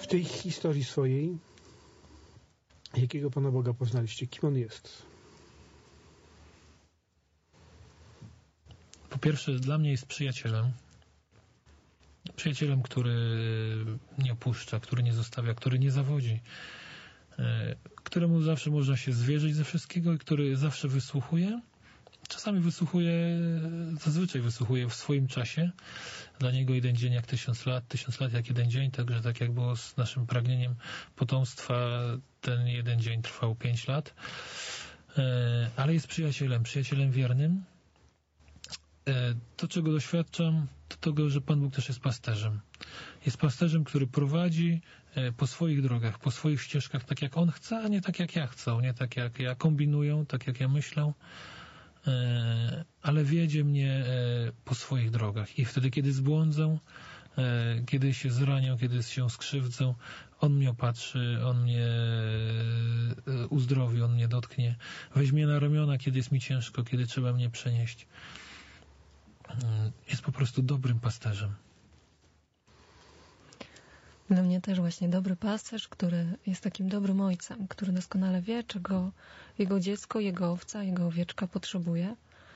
W tej historii swojej, jakiego Pana Boga poznaliście? Kim On jest? Po pierwsze, dla mnie jest przyjacielem. Przyjacielem, który nie opuszcza, który nie zostawia, który nie zawodzi, któremu zawsze można się zwierzyć ze wszystkiego i który zawsze wysłuchuje. Czasami zazwyczaj wysłuchuje w swoim czasie. Dla niego jeden dzień jak 1000 lat jak jeden dzień, także tak jak było z naszym pragnieniem potomstwa, ten jeden dzień trwał 5 lat. Ale jest przyjacielem wiernym. To, czego doświadczam, to tego, że Pan Bóg też jest pasterzem. Jest pasterzem, który prowadzi po swoich drogach, po swoich ścieżkach, tak jak On chce, a nie tak jak ja chcę, nie tak jak ja kombinuję, tak jak ja myślę, ale wiedzie mnie po swoich drogach. I wtedy, kiedy zbłądzę, kiedy się zranię, kiedy się skrzywdzę, On mnie opatrzy, On mnie uzdrowi, On mnie dotknie, weźmie na ramiona, kiedy jest mi ciężko, kiedy trzeba mnie przenieść. Jest po prostu dobrym pasterzem. Dla mnie też właśnie dobry pasterz, który jest takim dobrym ojcem, który doskonale wie, czego jego dziecko, jego owca, jego owieczka potrzebuje,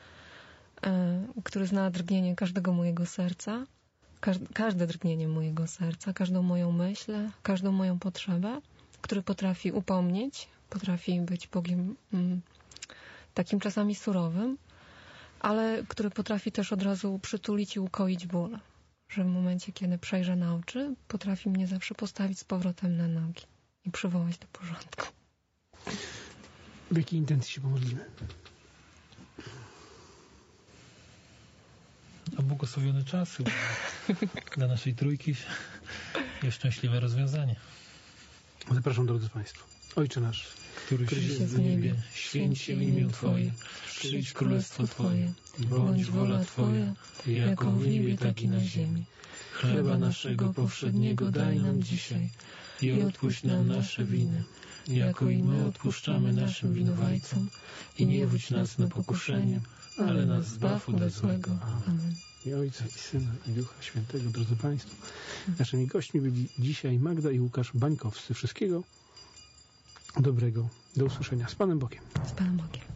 który zna drgnienie każdego mojego serca, każde drgnienie mojego serca, każdą moją myśl, każdą moją potrzebę, który potrafi upomnieć, potrafi być Bogiem takim czasami surowym, ale który potrafi też od razu przytulić i ukoić ból. Że w momencie, kiedy przejrzę na oczy, potrafi mnie zawsze postawić z powrotem na nogi i przywołać do porządku. W jakiej intencji się pomodlimy? A błogosławiony czas dla naszej trójki jest szczęśliwe rozwiązanie. Zapraszam, drodzy Państwo. Ojcze nasz, któryś jest w niebie, święć się imię Twoje, przyjdź królestwo Twoje, bądź wola Twoja, jako w niebie, tak i na ziemi. Chleba naszego powszedniego daj nam dzisiaj i odpuść nam nasze winy, jako i my odpuszczamy naszym winowajcom. I nie wódź nas na pokuszenie, ale nas zbaw od złego. Amen. I Ojca, i Syna, i Ducha Świętego. Drodzy Państwo, naszymi gośćmi byli dzisiaj Magda i Łukasz Bańkowscy. Wszystkiego dobrego. Do usłyszenia. Z Panem Bogiem. Z Panem Bogiem.